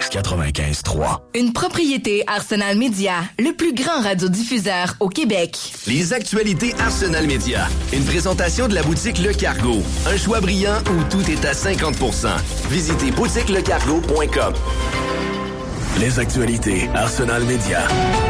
95.3. Une propriété Arsenal Média, le plus grand radiodiffuseur au Québec. Les actualités Arsenal Média. Une présentation de la boutique Le Cargo. Un choix brillant où tout est à 50%. Visitez boutiquelecargo.com. Les actualités Arsenal Média.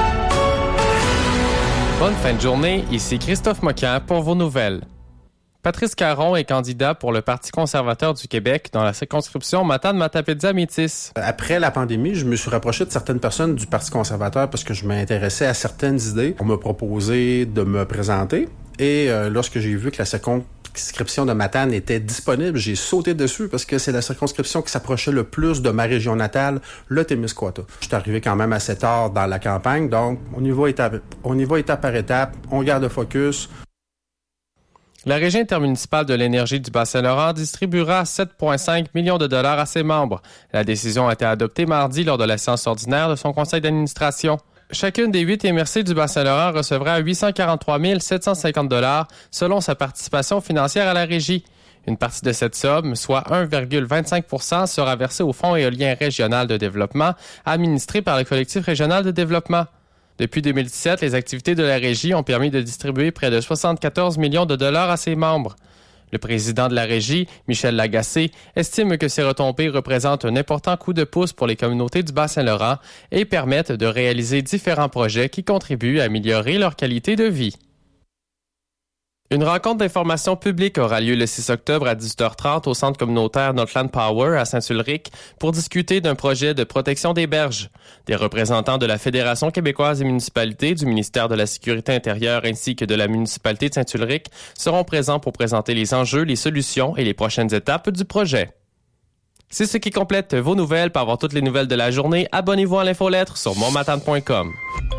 Bonne fin de journée, ici Christophe Moquin pour vos nouvelles. Patrice Caron est candidat pour le Parti conservateur du Québec dans la circonscription Matane-Matapédia-Métis. Après la pandémie, je me suis rapproché de certaines personnes du Parti conservateur parce que je m'intéressais à certaines idées. On m'a proposé de me présenter et lorsque j'ai vu que la circonscription de Matane était disponible, j'ai sauté dessus parce que c'est la circonscription qui s'approchait le plus de ma région natale, le Témiscouata. Je suis arrivé quand même assez tard dans la campagne, donc on y va étape par étape, on garde le focus. La Régie intermunicipale de l'énergie du Bas-Saint-Laurent distribuera 7,5 millions de dollars à ses membres. La décision a été adoptée mardi lors de la séance ordinaire de son conseil d'administration. Chacune des 8 MRC du Bas-Saint-Laurent recevra 843 750 dollars selon sa participation financière à la Régie. Une partie de cette somme, soit 1,25 %, sera versée au Fonds éolien régional de développement administré par le collectif régional de développement. Depuis 2017, les activités de la Régie ont permis de distribuer près de 74 millions de dollars à ses membres. Le président de la Régie, Michel Lagacé, estime que ces retombées représentent un important coup de pouce pour les communautés du Bas-Saint-Laurent et permettent de réaliser différents projets qui contribuent à améliorer leur qualité de vie. Une rencontre d'information publique aura lieu le 6 octobre à 18h30 au centre communautaire Northland Power à Saint-Ulrich pour discuter d'un projet de protection des berges. Des représentants de la Fédération québécoise des municipalités, du ministère de la Sécurité intérieure ainsi que de la municipalité de Saint-Ulrich seront présents pour présenter les enjeux, les solutions et les prochaines étapes du projet. C'est ce qui complète vos nouvelles. Pour avoir toutes les nouvelles de la journée, abonnez-vous à l'infolettre sur montmatane.com.